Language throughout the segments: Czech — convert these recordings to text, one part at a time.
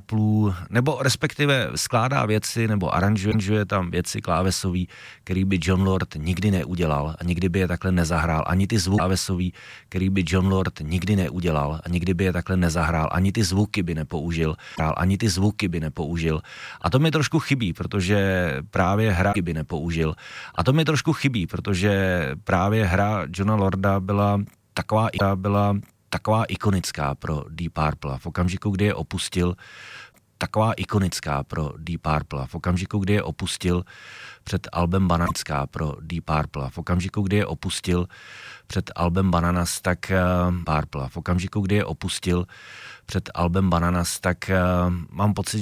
samplů, nebo respektive skládá věci, nebo aranžuje tam věci klávesový, který by Jon Lord nikdy neudělal a nikdy by je takhle nezahrál. Ani ty zvuky klávesový, který by Jon Lord nikdy neudělal a nikdy by je takhle nezahrál. Ani ty zvuky by nepoužil. A to mi trošku chybí, protože právě hra by nepoužil. A to mi trošku chybí, protože právě hra Jona Lorda byla taková ikonická pro Deep Purple. V okamžiku, kdy je opustil, před albem Bananas, tak mám pocit,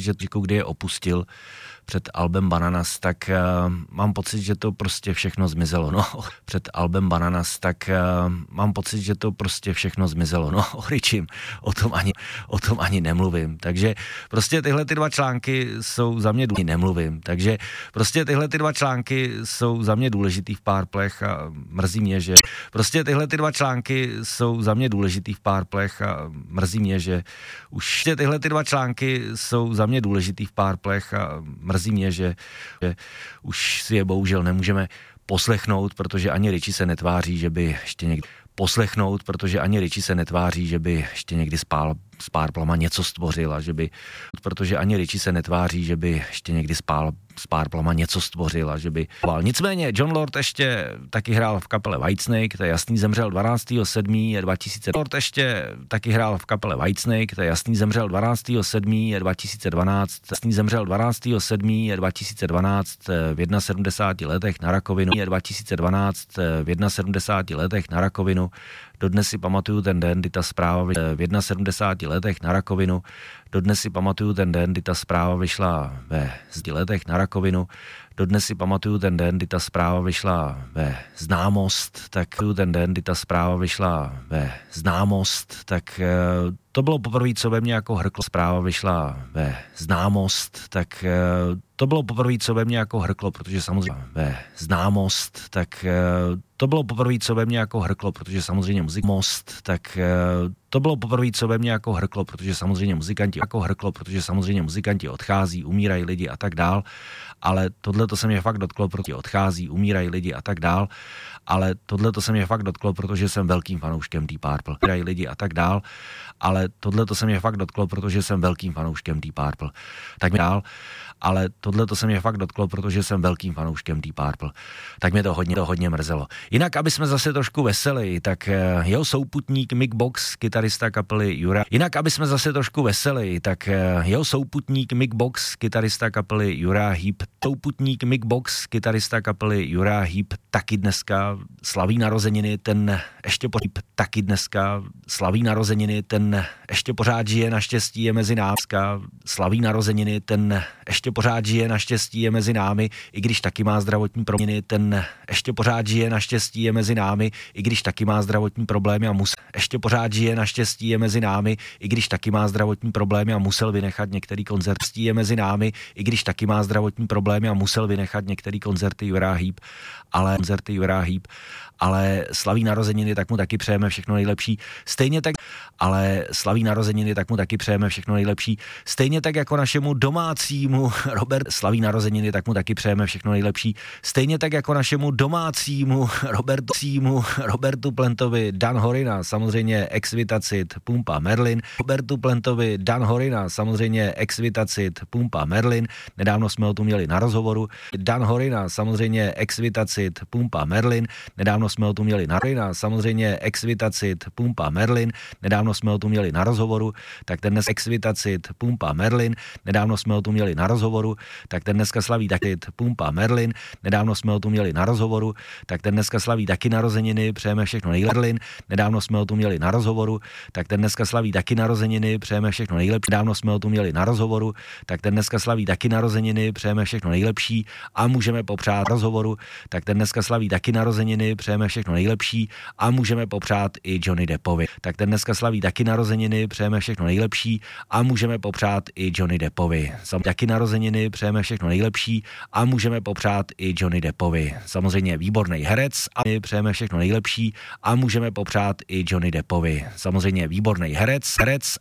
že to prostě všechno zmizelo. Ričím, o tom ani nemluvím. Takže prostě tyhle ty dva články jsou za mě důležitý v Purplech a mrzí mě, že už si je bohužel nemůžeme poslechnout, protože ani Richie se netváří, že by ještě někdy s Purplama něco stvořil a Nicméně Jon Lord ještě taky hrál v kapele Whitesnake, to je jasný, zemřel 12.7.2012 v 71 letech na rakovinu. Dodnes si pamatuju ten den, kdy ta zpráva vyšla ve Známost, tak to bylo poprvé, co ve mně jako hrklo. Protože samozřejmě muzikanti odchází, umírají lidi a tak dál, ale tohle to se mě fakt dotklo, protože jsem velkým fanouškem Deep Purple. Tak mě to hodně mrzelo. Jinak, aby jsme zase trošku veseli, tak jeho souputník Mick Box, kytarista kapely Uriah Heep, taky dneska slaví narozeniny, ten ještě pořád žije, naštěstí je mezi námi, i když taky má zdravotní problémy a musel vynechat některý koncerty Uriah Heep, ale slaví narozeniny, tak mu taky přejeme všechno nejlepší. Stejně tak jako našemu domácímu Robertu Plantovi, Dan Horina, samozřejmě Ex-Vitacit, Pumpa Merlin, nedávno jsme ho tu měli na rozhovoru, tak ten dnes Ex-Vitacit, Pumpa Merlin, nedávno jsme ho tu měli na rozhovoru, tak ten dneska slaví taky Pumpa Merlin, nedávno jsme ho tu měli na rozhovoru, tak ten dneska slaví taky narozeniny, přejeme všechno nejlepší, nedávno jsme ho tu měli na rozhovoru, tak ten dneska slaví taky narozeniny, přejeme všechno nejlepší, a můžeme popřát i Johnny Deppovi. Tak ten dneska slaví taky narozeniny, přejeme všechno nejlepší a můžeme popřát i Johnny Deppovi. Samozřejmě výborný herec a my přejeme všechno nejlepší a můžeme popřát i Johnny Deppovi. Samozřejmě výborný herec